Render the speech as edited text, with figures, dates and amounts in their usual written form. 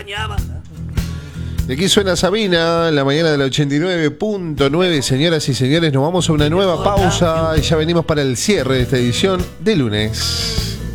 extrañaba. Y aquí suena Sabina, en la mañana del 89.9. Señoras y señores, nos vamos a una nueva pausa y ya venimos para el cierre de esta edición de lunes.